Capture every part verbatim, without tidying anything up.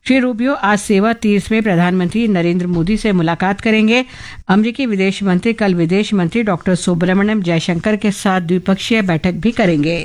Shri Rubio आज सेवा तीर्थ में प्रधानमंत्री नरेंद्र मोदी से मुलाकात करेंगे। अमेरिकी विदेश मंत्री कल विदेश मंत्री डॉक्टर सुब्रमण्यम जयशंकर के साथ द्विपक्षीय बैठक भी करेंगे।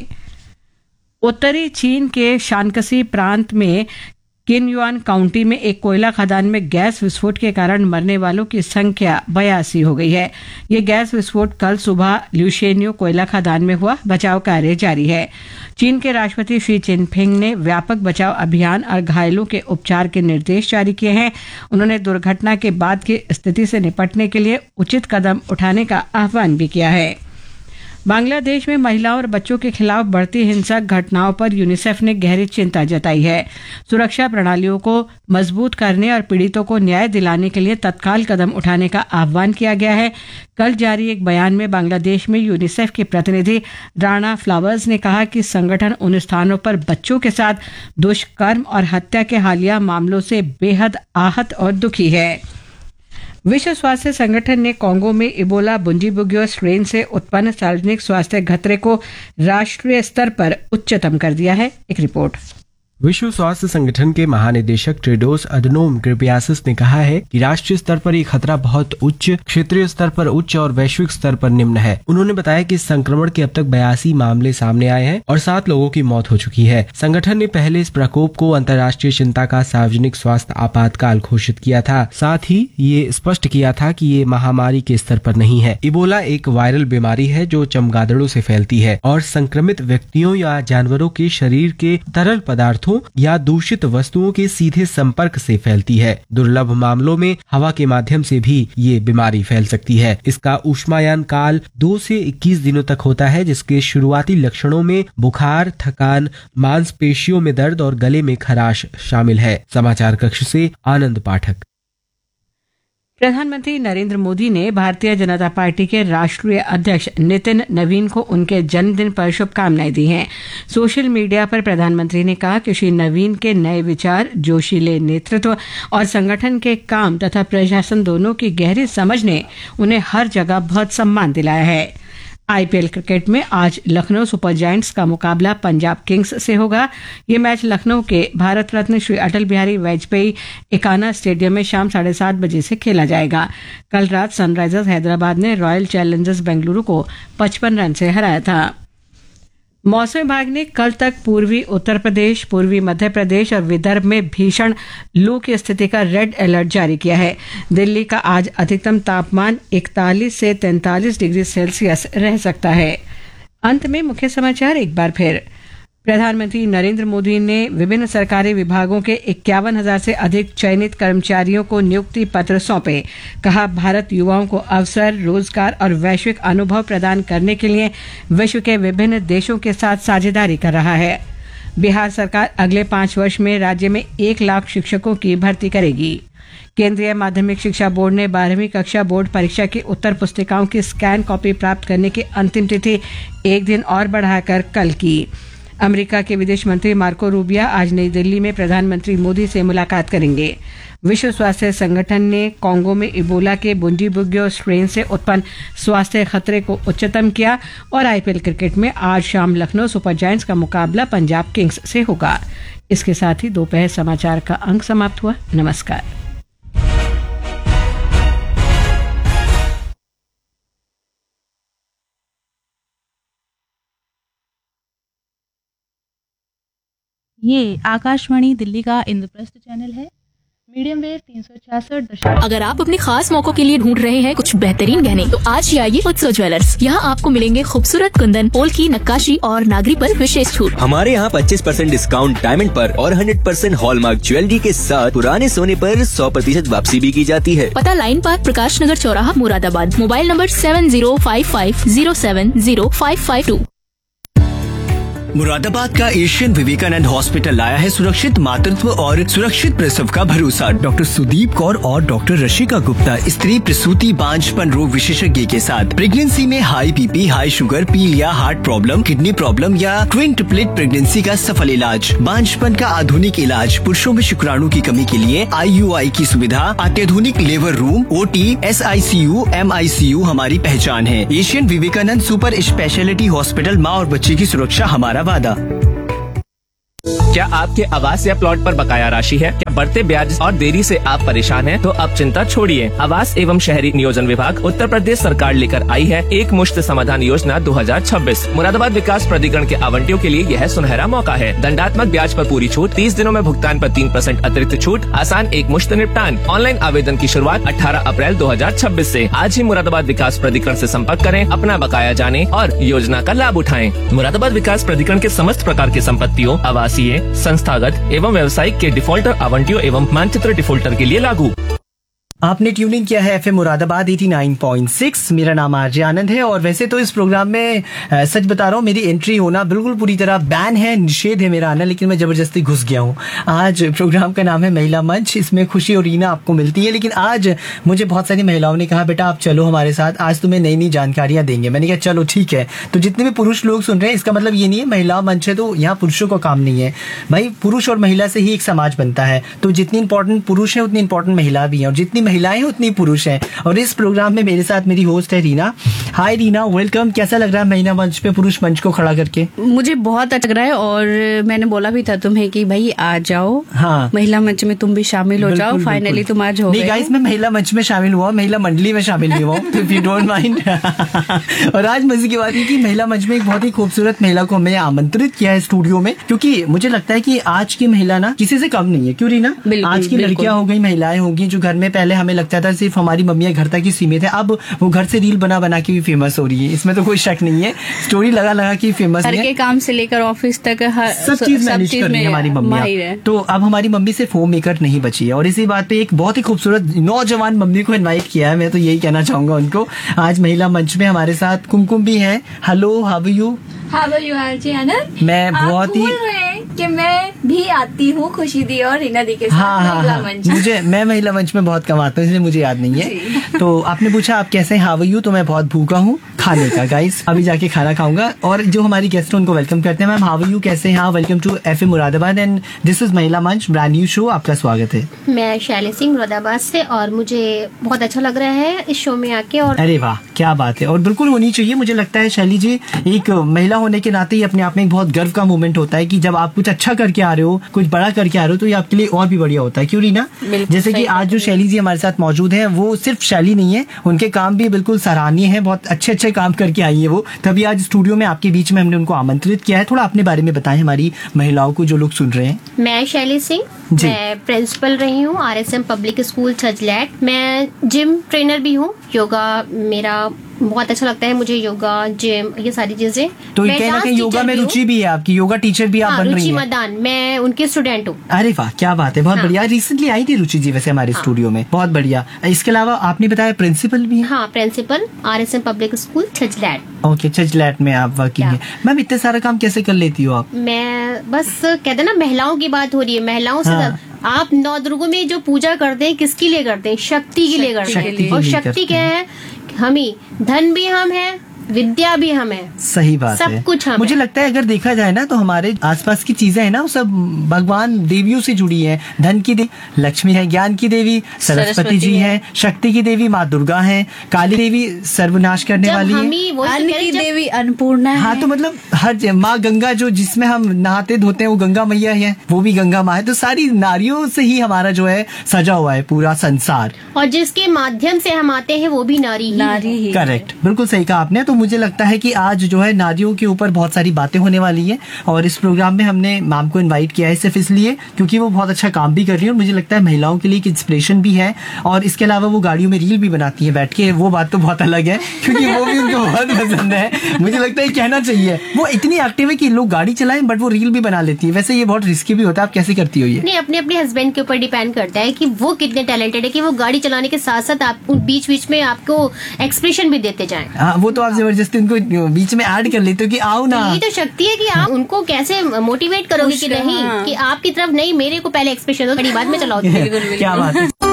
उत्तरी चीन के शानक्सी प्रांत में किनयुआन काउंटी में एक कोयला खदान में गैस विस्फोट के कारण मरने वालों की संख्या बयासी हो गई है। यह गैस विस्फोट कल सुबह ल्यूशेनियो कोयला खदान में हुआ। बचाव कार्य जारी है। चीन के राष्ट्रपति शी जिनपिंग ने व्यापक बचाव अभियान और घायलों के उपचार के निर्देश जारी किए हैं। उन्होंने दुर्घटना के बाद की स्थिति से निपटने के लिए उचित कदम उठाने का आह्वान भी किया है। बांग्लादेश में महिलाओं और बच्चों के खिलाफ बढ़ती हिंसक घटनाओं पर यूनिसेफ ने गहरी चिंता जताई है। सुरक्षा प्रणालियों को मजबूत करने और पीड़ितों को न्याय दिलाने के लिए तत्काल कदम उठाने का आह्वान किया गया है। कल जारी एक बयान में बांग्लादेश में यूनिसेफ के प्रतिनिधि राणा फ्लावर्स ने कहा कि संगठन उन स्थानों पर बच्चों के साथ दुष्कर्म और हत्या के हालिया मामलों से बेहद आहत और दुखी है। विश्व स्वास्थ्य संगठन ने कोंगो में इबोला बुंजीबुगियो स्ट्रेन से उत्पन्न सार्वजनिक स्वास्थ्य खतरे को राष्ट्रीय स्तर पर उच्चतम कर दिया है। एक रिपोर्ट। विश्व स्वास्थ्य संगठन के महानिदेशक टेड्रोस अधनोम घेब्रेयेसस ने कहा है कि राष्ट्रीय स्तर पर ये खतरा बहुत उच्च, क्षेत्रीय स्तर पर उच्च और वैश्विक स्तर पर निम्न है। उन्होंने बताया कि इस संक्रमण के अब तक बयासी मामले सामने आए हैं और सात लोगों की मौत हो चुकी है। संगठन ने पहले इस प्रकोप को अंतर्राष्ट्रीय चिंता का सार्वजनिक स्वास्थ्य आपातकाल घोषित किया था। साथ ही ये स्पष्ट किया था कि ये महामारी के स्तर पर नहीं है। इबोला एक वायरल बीमारी है जो चमगादड़ों से फैलती है और संक्रमित व्यक्तियों या जानवरों के शरीर के तरल पदार्थों या दूषित वस्तुओं के सीधे संपर्क से फैलती है। दुर्लभ मामलों में हवा के माध्यम से भी ये बीमारी फैल सकती है। इसका ऊष्मायन काल दो से इक्कीस दिनों तक होता है, जिसके शुरुआती लक्षणों में बुखार, थकान, मांसपेशियों में दर्द और गले में खराश शामिल है। समाचार कक्ष से आनंद पाठक। प्रधानमंत्री नरेंद्र मोदी ने भारतीय जनता पार्टी के राष्ट्रीय अध्यक्ष नितिन नवीन को उनके जन्मदिन पर शुभकामनाएं दी हैं। सोशल मीडिया पर प्रधानमंत्री ने कहा कि श्री नवीन के नए विचार, जोशीले नेतृत्व और संगठन के काम तथा प्रशासन दोनों की गहरी समझ ने उन्हें हर जगह बहुत सम्मान दिलाया है। आईपीएल क्रिकेट में आज लखनऊ सुपर जायंट्स का मुकाबला पंजाब किंग्स से होगा। ये मैच लखनऊ के भारत रत्न श्री अटल बिहारी वाजपेयी एकाना स्टेडियम में शाम साढ़े सात बजे से खेला जाएगा। कल रात सनराइजर्स हैदराबाद ने रॉयल चैलेंजर्स बेंगलुरु को पचपन रन से हराया था। मौसम विभाग ने कल तक पूर्वी उत्तर प्रदेश, पूर्वी मध्य प्रदेश और विदर्भ में भीषण लू की स्थिति का रेड अलर्ट जारी किया है। दिल्ली का आज अधिकतम तापमान इकतालीस से तैंतालीस डिग्री सेल्सियस रह सकता है। अंत में मुख्य समाचार एक बार फिर। प्रधानमंत्री नरेंद्र मोदी ने विभिन्न सरकारी विभागों के इक्यावन हजार से अधिक चयनित कर्मचारियों को नियुक्ति पत्र सौंपे। कहा, भारत युवाओं को अवसर, रोजगार और वैश्विक अनुभव प्रदान करने के लिए विश्व के विभिन्न देशों के साथ साझेदारी कर रहा है। बिहार सरकार अगले पांच वर्ष में राज्य में एक लाख शिक्षकों की भर्ती करेगी। केंद्रीय माध्यमिक शिक्षा बोर्ड ने बारहवीं कक्षा बोर्ड परीक्षा की उत्तर पुस्तिकाओं की स्कैन कॉपी प्राप्त करने की अंतिम तिथि एक दिन और बढ़ाकर कल की। अमेरिका के विदेश मंत्री मार्को रूबियो आज नई दिल्ली में प्रधानमंत्री मोदी से मुलाकात करेंगे। विश्व स्वास्थ्य संगठन ने कोंगो में इबोला के बुंजीबुगियो स्ट्रेन से उत्पन्न स्वास्थ्य खतरे को उच्चतम किया। और आईपीएल क्रिकेट में आज शाम लखनऊ सुपर जायंट्स का मुकाबला पंजाब किंग्स से होगा। इसके साथ ही दोपहर समाचार का अंक समाप्त हुआ। नमस्कार। ये आकाशवाणी दिल्ली का इंद्रप्रस्थ चैनल है। मीडियम वेव तीन सौ छियासठ दशमलव। अगर आप अपने खास मौकों के लिए ढूंढ रहे हैं कुछ बेहतरीन गहने, तो आज ही आइए उत्सव ज्वेलर्स। यहाँ आपको मिलेंगे खूबसूरत कुंदन, पोल की नक्काशी और नागरी पर विशेष छूट। हमारे यहाँ पच्चीस परसेंट डिस्काउंट डायमंड पर और सौ परसेंट हॉलमार्क ज्वेलरी के साथ पुराने सोने पर सौ प्रतिशत वापसी भी की जाती है। पता लाइन पार्क, प्रकाश नगर चौराहा, Moradabad. Mobile number seven zero five five zero seven zero five five to. Moradabad का एशियन विवेकानंद हॉस्पिटल लाया है सुरक्षित मातृत्व और सुरक्षित प्रसव का भरोसा। डॉक्टर सुदीप कौर और डॉक्टर रशिका गुप्ता स्त्री प्रसूति बांझपन रोग विशेषज्ञ के साथ प्रेगनेंसी में हाई बीपी, हाई शुगर, पील या हार्ट प्रॉब्लम, किडनी प्रॉब्लम या ट्विन ट्रिपलेट प्रेगनेंसी का सफल इलाज। बांझपन का आधुनिक इलाज, पुरुषों में शुक्राणु की कमी के लिए आई यू आई की सुविधा, अत्याधुनिक labour room, O T, S I C you, M I C you हमारी पहचान है। Asian Vivekananda super speciality hospital, माँ और बच्चे की सुरक्षा हमारा वादा। क्या आपके आवास या प्लॉट पर बकाया राशि है? क्या बढ़ते ब्याज और देरी से आप परेशान हैं, तो अब चिंता छोड़िए। आवास एवं शहरी नियोजन विभाग उत्तर प्रदेश सरकार लेकर आई है एक मुश्त समाधान योजना दो हजार छब्बीस। मुरादाबाद विकास प्राधिकरण के आवंटियों के लिए यह सुनहरा मौका है। दंडात्मक ब्याज पर पूरी छूट, तीस दिनों में भुगतान पर तीन परसेंट अतिरिक्त छूट, आसान एक मुश्त निपटान। ऑनलाइन आवेदन की शुरुआत अठारह अप्रैल दो हजार छब्बीस से। आज ही मुरादाबाद विकास प्राधिकरण से संपर्क करें, अपना बकाया जाने और योजना का लाभ उठाएं। मुरादाबाद विकास प्राधिकरण के समस्त प्रकार के संपत्तियों, आवासीय, संस्थागत एवं व्यावसायिक के डिफॉल्टर आवंटियों एवं मानचित्र डिफॉल्टर के लिए लागू। आपने ट्यूनिंग किया है एफएम मुरादाबाद नवासी पॉइंट छह। मेरा नाम आरजे आनंद है और वैसे तो इस प्रोग्राम में आ, सच बता रहा हूँ, मेरी एंट्री होना बिल्कुल पूरी तरह बैन है, निषेध है मेरा आना, लेकिन मैं जबरदस्ती घुस गया हूँ। आज प्रोग्राम का नाम है महिला मंच, इसमें खुशी और रीना आपको मिलती है। लेकिन आज मुझे बहुत सारी महिलाओं ने कहा बेटा आप चलो हमारे साथ, आज तुम्हें नई नई जानकारियां देंगे। मैंने कहा चलो ठीक है। तो जितने भी पुरुष लोग सुन रहे हैं, इसका मतलब ये नहीं है महिला मंच है तो यहाँ पुरुषों का काम नहीं है भाई, पुरुष और महिला से ही एक समाज बनता है। तो जितनी इंपॉर्टेंट पुरुष है उतनी इंपॉर्टेंट महिला भी है, और जितनी महिलाएं हैं उतनी पुरुष है। और इस प्रोग्राम में मेरे साथ मेरी होस्ट है रीना। हाय रीना, वेलकम। कैसा लग रहा है महिला मंच पे पुरुष मंच को खड़ा करके? मुझे बहुत अच्छा लग रहा है और मैंने बोला भी था तुम्हें कि भाई आ जाओ, हाँ महिला मंच में तुम भी शामिल हो जाओ। फाइनली तुम आज हो गए। गाइस, मैं महिला मंच में शामिल हुआ, महिला मंडली में शामिल नहीं हुआ, तो इफ यू डोंट माइंड। और आज मजे की बात है कि महिला मंच में एक बहुत ही खूबसूरत महिला को हमने आमंत्रित किया है स्टूडियो में, क्योंकि मुझे लगता है कि आज की महिला ना किसी से कम नहीं है। क्यों रीना? आज की लड़कियां हो गई, महिलाएं होंगी जो घर में पहले हमें लगता था सिर्फ हमारी मम्मियां घर तक ही सीमित है, अब वो घर से रील बना बना के भी फेमस हो रही है। इसमें तो कोई शक नहीं है, स्टोरी लगा लगा के फेमस है। घर के काम से लेकर ऑफिस तक हर सब चीज मैनेज कर रही है हमारी मम्मी। तो अब हमारी मम्मी सिर्फ होम मेकर नहीं बची है। और इसी बात पे एक बहुत ही खूबसूरत नौजवान मम्मी को इनवाइट किया है। मैं तो यही कहना चाहूंगा उनको। आज महिला मंच में हमारे साथ कुमकुम भी है। Hello, how are you? How are you RJ आनंद? मैं बहुत ही कि मैं भी आती हूँ खुशी दी और रीना दी के साथ। हाँ, महिला हाँ, मंच। मुझे मैं महिला मंच में बहुत कम आता हूँ, इसलिए मुझे याद नहीं है। तो आपने पूछा आप कैसे हैं, हाउ आर यू? तो मैं बहुत भूखा हूँ खाने का गाइस, अभी जाके खाना खाऊंगा। और जो हमारी गेस्ट है उनको वेलकम करते हैं। मैम हाउ आर यू, कैसे हैं? हाँ, welcome to FM Moradabad and this is महिला मंच, ब्रांड न्यू शो। आपका स्वागत है। मैं शैली सिंह मुरादाबाद से और मुझे बहुत अच्छा लग रहा है इस शो में आके। और अरे वाह, क्या बात है। और बिल्कुल होनी चाहिए। मुझे लगता है शैली जी, एक महिला होने के नाते ही अपने आप में एक बहुत गर्व का मोमेंट होता है कि जब आप कुछ अच्छा करके आ रहे हो, कुछ बड़ा करके आ रहे हो, तो ये आपके लिए और भी बढ़िया होता है। क्यों रीना? जैसे कि आज जो शैली जी हमारे साथ मौजूद है, वो सिर्फ शैली नहीं है, उनके काम भी बिल्कुल सराहनीय है। बहुत अच्छे अच्छे काम करके आई है वो, तभी आज स्टूडियो में आपके बीच में हमने उनको आमंत्रित किया है। थोड़ा अपने बारे में बताएं हमारी महिलाओं को, जो लोग सुन रहे हैं। मैं शैली सिंह, मैं प्रिंसिपल रही हूँ आरएसएम पब्लिक स्कूल छजलैट। मैं जिम ट्रेनर भी हूँ। योगा मेरा बहुत अच्छा लगता है मुझे, योगा, जिम, ये सारी चीजें। तो कहीं ना कहीं योगा में रुचि भी है आपकी, योगा टीचर भी आप हाँ, बन रही हैं। रुचि मदान, मैं उनके स्टूडेंट हूँ। अरे वाह, क्या बात है, बहुत हाँ। बढ़िया। रिसेंटली आई थी रुचि जी वैसे हमारे हाँ। स्टूडियो में, बहुत बढ़िया। इसके अलावा आपने बताया प्रिंसिपल भी है? हाँ, principal RSM public school Chhajlet. Okay, Chhajlet में आप वर्किंग है। मैम इतने सारा काम कैसे कर लेती हो आप? मैं बस कहते ना, महिलाओं की बात हो रही है, महिलाओं से हाँ। आप नौ दुर्गों में जो पूजा करते हैं किसके लिए करते हैं? शक्ति के लिए करते हैं। और शक्ति क्या है? हम ही, धन भी हम है, विद्या भी हमें। सही बात सब है। कुछ हमें। मुझे लगता है अगर देखा जाए ना तो हमारे आसपास की चीजें हैं ना, वो सब भगवान देवियों से जुड़ी हैं। धन की देवी लक्ष्मी है, ज्ञान की देवी सरस्वती जी है, शक्ति की देवी माँ दुर्गा है, काली देवी सर्वनाश करने वाली है, अन्न की देवी अन्नपूर्णा है। हाँ, तो मतलब हर माँ गंगा, जो जिसमें हम नहाते धोते हैं वो गंगा मैया है, वो भी गंगा माँ है। तो सारी नारियों से ही हमारा जो है सजा हुआ है पूरा संसार, और जिसके माध्यम से हम आते हैं वो भी नारी ही नारी ही। करेक्ट, बिल्कुल सही कहा आपने। तो मुझे लगता है कि आज जो है नारियों के ऊपर बहुत सारी बातें होने वाली है, और इस प्रोग्राम में हमने मैम को इनवाइट किया है सिर्फ इसलिए क्योंकि वो बहुत अच्छा काम भी कर रही है, और मुझे लगता है महिलाओं के लिए एक इंस्पिरेशन भी है। और इसके अलावा वो गाड़ियों में रील भी बनाती है बैठ के, वो बात तो बहुत अलग है क्योंकि वो भी उनको बहुत पसंद है। मुझे लगता है कहना चाहिए, वो इतनी एक्टिव है कि लोग गाड़ी चलाएं बट वो रील भी बना लेती है। वैसे ये बहुत रिस्की भी होता है, आप कैसे करती हो ये? नहीं, अपने अपने हस्बैंड के ऊपर डिपेंड करता है कि वो कितने टैलेंटेड है कि वो गाड़ी चलाने के साथ साथ आप बीच बीच में आपको एक्सप्रेशन भी देते जाएं। हाँ, वो तो आप जबरदस्ती उनको बीच में ऐड कर लेते हो कि आओ ना। ये तो शक्ति है कि आप उनको कैसे मोटिवेट करोगे कि नहीं, कि आपकी तरफ नहीं, मेरे को पहले एक्सप्रेशन दो, बड़ी बाद में चलाओ। क्या बात है।